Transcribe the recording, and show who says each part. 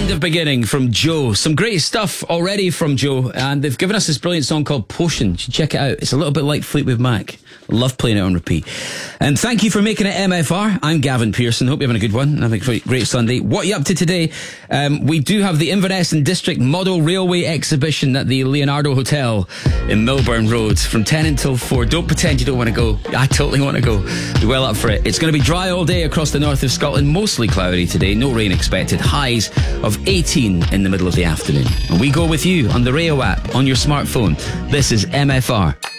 Speaker 1: End of Beginning from Joe. Some great stuff already from Joe, and they've given us this brilliant song called Potion. You should check it out. It's a little bit like Fleetwood Mac. Love playing it on repeat. And thank you for making it MFR. I'm Gavin Pearson. Hope you're having a good one. Have a great Sunday. What are you up to today? We do have the Inverness and District Model Railway Exhibition at the Leonardo Hotel in Milburn Road from 10 until 4. Don't pretend you don't want to go. I totally want to go. Be well up for it. It's going to be dry all day across the north of Scotland. Mostly cloudy today. No rain expected. Highs of 18 in the middle of the afternoon. And we go with you on the Rayo app on your smartphone. This is MFR.